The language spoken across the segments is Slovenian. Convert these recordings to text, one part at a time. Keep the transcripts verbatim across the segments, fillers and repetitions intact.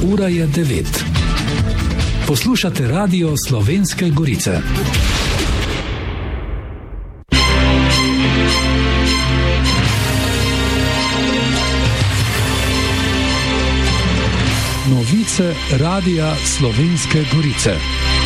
Ura je devet. Poslušate Radio Slovenske Gorice. Novice Radia Slovenske Gorice.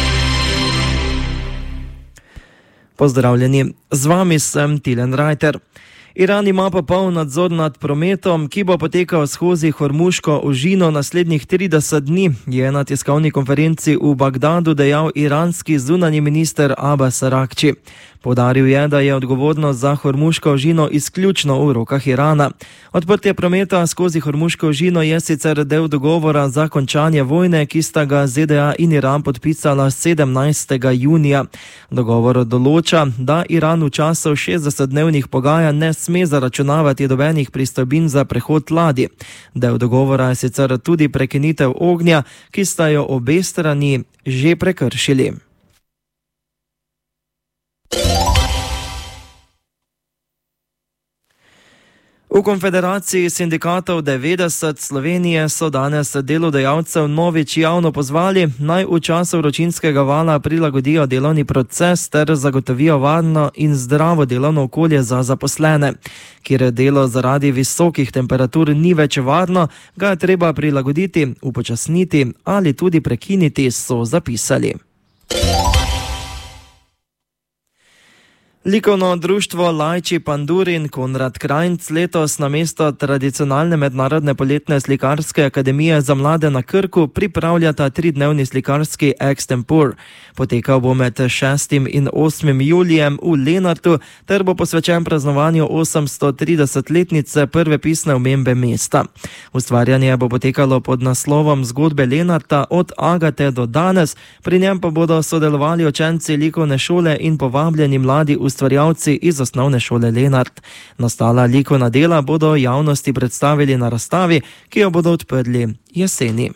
Pozdravljeni, z vami sem Tilen Rajter. Iran ima popoln nadzor nad prometom, ki bo potekal skozi Hormuško ožino naslednjih trideset dni, je na tiskovni konferenci v Bagdadu dejal iranski zunanji minister Abbas Araghči. Poudaril je, da je odgovornost za Hormuško ožino izključno v rokah Irana. Odprtje prometa skozi Hormuško ožino je sicer del dogovora za končanje vojne, ki sta ga Z D A in Iran podpisala sedemnajstega junija. Dogovor določa, da Iran v času šestdesetdnevnih pogajanj ne sme zaračunavati dobenih pristojbin za prehod ladij. Del dogovora je sicer tudi prekinitev ognja, ki sta jo obe strani že prekršili. V Konfederaciji sindikatov devetdeset Slovenije so danes delodajalcev novič javno pozvali, naj v času vročinskega vala prilagodijo delovni proces ter zagotovijo varno in zdravo delovno okolje za zaposlene. Kjer delo zaradi visokih temperatur ni več varno, ga je treba prilagoditi, upočasniti ali tudi prekiniti, so zapisali. Likovno društvo Lajči Pandurin Konrad Krajnc letos namesto tradicionalne mednarodne poletne slikarske akademije za mlade na Krku pripravljata tridnevni slikarski extempor. Potekal bo med šestim in osmim julijem v Lenartu ter bo posvečen praznovanju osemstotridesetletnice prve pisne omembe mesta. Ustvarjanje bo potekalo pod naslovom Zgodbe Lenarta od Agate do danes, pri njem pa bodo sodelovali učenci likovne šole in povabljeni mladi ustvarjalci iz osnovne šole Lenart. Nastala likovna dela bodo javnosti predstavili na razstavi, ki jo bodo odprli jeseni.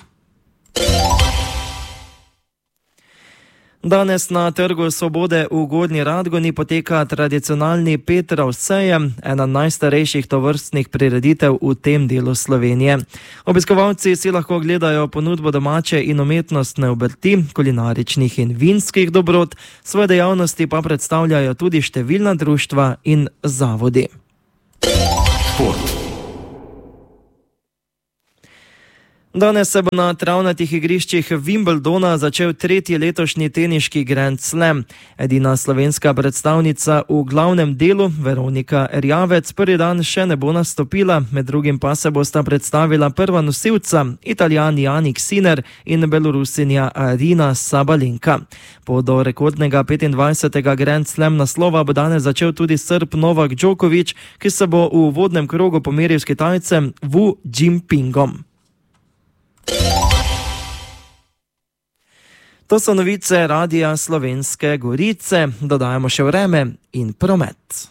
Danes na Trgu Svobode v Gornji Radgoni poteka tradicionalni Petrov sejem, ena najstarejših tovrstnih prireditev v tem delu Slovenije. Obiskovalci si lahko gledajo ponudbo domače in umetnostne obrti, kulinaričnih in vinskih dobrot, svoje dejavnosti pa predstavljajo tudi številna društva in zavodi. Šport. Danes se bo na travnatih igriščih Wimbledona začel tretji letošnji teniški Grand Slam. Edina slovenska predstavnica v glavnem delu, Veronika Erjavec, prvi dan še ne bo nastopila, med drugim pa se bosta predstavila prva nosilca, Italijan Jannik Sinner in Belorusinja Arina Sabalenka. Po do rekordnega petindvajsetega Grand Slam naslova bo danes začel tudi Srb Novak Djokovic, ki se bo v uvodnem krogu pomeril s Kitajcem Wu Jinpingom. To so novice Radia Slovenske Gorice, dodajamo še vreme in promet.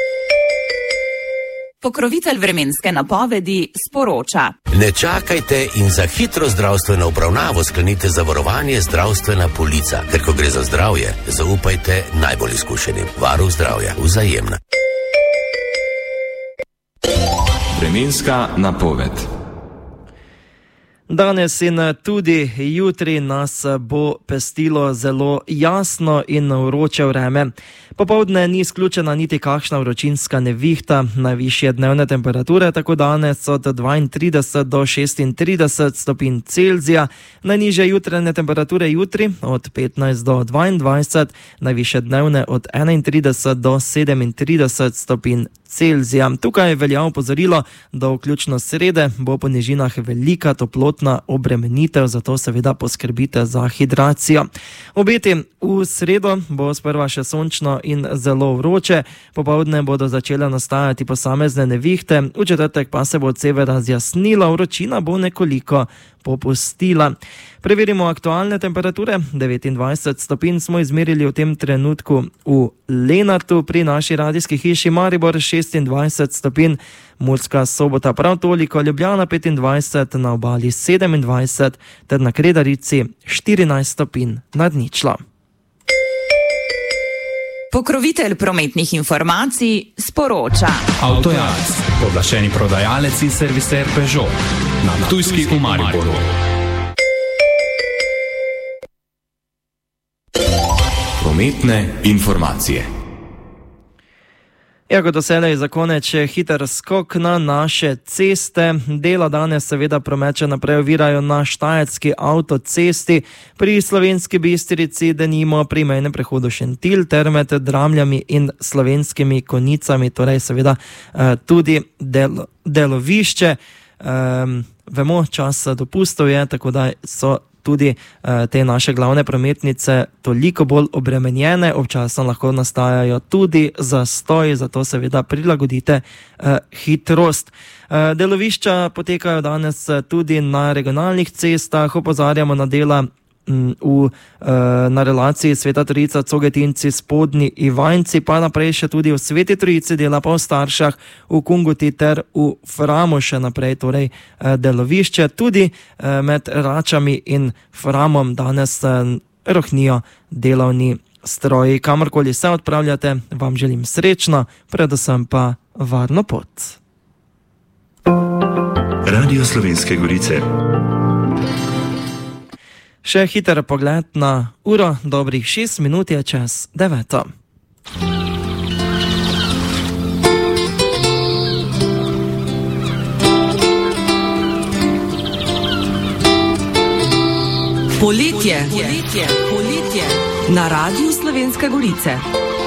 Pokrovitelj vremenske napovedi sporoča. Ne čakajte in za hitro zdravstveno obravnavo sklenite zavarovanje zdravstvena polica, ker ko gre za zdravje, zaupajte najbolj izkušenim. Varuh zdravja, Vzajemna. Vremenska napoved. Danes in tudi jutri nas bo pestilo zelo jasno in vroče vreme. Popoldne ni izključena niti kakšna vročinska nevihta, najvišje dnevne temperature tako danes od dvaintrideset do šestintrideset stopinj Celzija, najnižje jutranje temperature jutri od petnajst do dvaindvajset, najvišje dnevne od enaintrideset do sedemintrideset stopinj Celzija. Tukaj velja opozorilo, da vključno srede bo po nižinah velika toplotna obremenitev, zato seveda poskrbite za hidracijo. Obeti v sredo bo sprva še sončno in zelo vroče, popoldne bodo začele nastajati posamezne nevihte, v četrtek pa se bo od severa zjasnila, vročina bo nekoliko popustila. Preverimo aktualne temperature. devetindvajset stopinj smo izmerili v tem trenutku v Lenartu, pri naši radijski hiši Maribor šestindvajset stopinj, Murska Sobota prav toliko, Ljubljana petindvajset, na obali sedemindvajset ter na Kredarici štirinajst stopinj nad ničlo. Pokrovitelj prometnih informacij sporoča. Avtojaz, pooblaščeni prodajalec in serviser Peugeot na Ptujski v Mariboru. Prometne informacije. Ja, kot doselej za konec še hiter skok na naše ceste. Dela danes seveda promet še naprej ovirajo na Štajerski avtocesti, pri Slovenski Bistrici, denimo pri mejnem prehodu Šentilj ter med Dramljami in Slovenskimi Konjicami, torej seveda tudi del, delovišče. Um, vemo, čas dopustov je, tako da so tudi uh, te naše glavne prometnice toliko bolj obremenjene, občasno lahko nastajajo tudi zastoji, zato seveda prilagodite uh, hitrost. Uh, delovišča potekajo danes tudi na regionalnih cestah, opozarjamo na dela v, uh, na relaciji Sveta Trojica, Cogetinci, Spodnji Ivanjci, pa naprej še tudi v Sveti Trojici, dela pa v Staršah, v Kungoti ter v Framu še naprej, torej uh, delovišče. Tudi uh, med Račami in Framom danes uh, rohnijo delovni stroji. Kamorkoli se odpravljate, vam želim srečno, predvsem pa varno pot. Radio Slovenske Gorice. Še hiter pogled na uro, dobrih šest minut je čez deveto. Poletje. Poletje. Poletje. Na Radiu Slovenske Gorice.